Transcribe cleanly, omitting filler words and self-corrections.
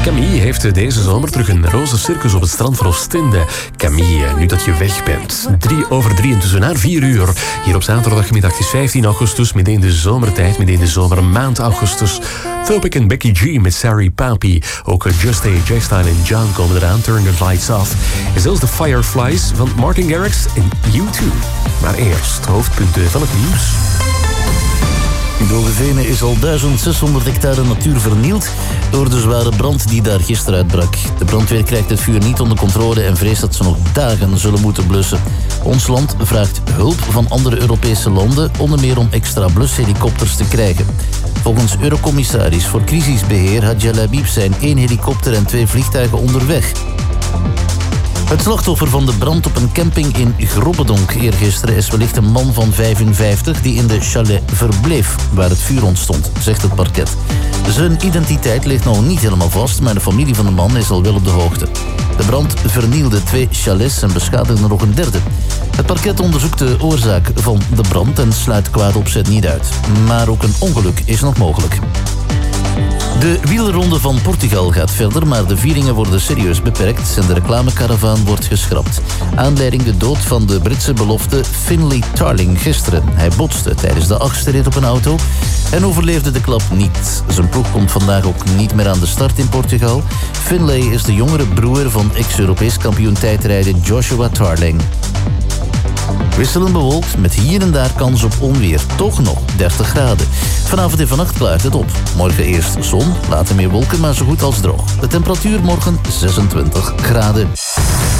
Camille heeft deze zomer terug een roze circus op het strand van Oostende. Camille, nu dat je weg bent. 3:03 en tussen na 4 uur. Hier op zaterdagmiddag, het is 15 augustus, midden in de zomertijd, midden in de zomermaand augustus. Thopic en Becky G met Sari Papi. Ook Just A, J-Style en John komen eraan. Turn the Lights Off. En zelfs de Fireflies van Martin Garrix en U2. Maar eerst hoofdpunten van het nieuws. In Dogevenen is al 1600 hectare natuur vernield door de zware brand die daar gisteren uitbrak. De brandweer krijgt het vuur niet onder controle en vreest dat ze nog dagen zullen moeten blussen. Ons land vraagt hulp van andere Europese landen, onder meer om extra blushelikopters te krijgen. Volgens Eurocommissaris voor Crisisbeheer Hadja Labib zijn 1 helikopter en 2 vliegtuigen onderweg. Het slachtoffer van de brand op een camping in Grobbedonk eergisteren is wellicht een man van 55 die in de chalet verbleef waar het vuur ontstond, zegt het parket. Zijn identiteit ligt nog niet helemaal vast, maar de familie van de man is al wel op de hoogte. De brand vernielde 2 chalets en beschadigde nog een derde. Het parket onderzoekt de oorzaak van de brand en sluit kwaad opzet niet uit. Maar ook een ongeluk is nog mogelijk. De wielronde van Portugal gaat verder, maar de vieringen worden serieus beperkt en de reclamekaravaan wordt geschrapt. Aanleiding de dood van de Britse belofte Finlay Tarling gisteren. Hij botste tijdens de 8e rit op een auto en overleefde de klap niet. Zijn ploeg komt vandaag ook niet meer aan de start in Portugal. Finlay is de jongere broer van ex-Europees kampioen tijdrijden Joshua Tarling. Wisselend bewolkt, met hier en daar kans op onweer. Toch nog 30 graden. Vanavond en vannacht klaart het op. Morgen eerst zon, later meer wolken, maar zo goed als droog. De temperatuur morgen 26 graden.